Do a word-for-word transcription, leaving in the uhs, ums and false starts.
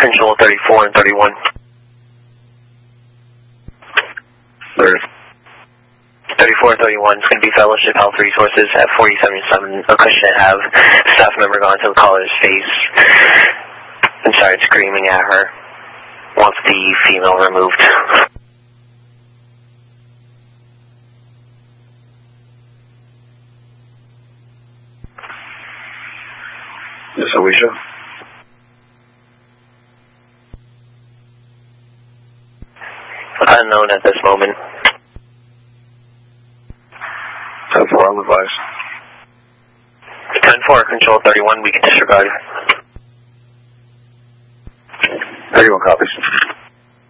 Control thirty-four and thirty-one. Where? thirty-four and thirty-one is going to be Fellowship Health Resources at forty seventy-seven. A question to have staff member gone to the caller's face and started screaming at her. Wants the female removed. Yes, Alicia. Unknown at this moment. ten four on the device. ten four, Control thirty-one, we can disregard. thirty-one copies.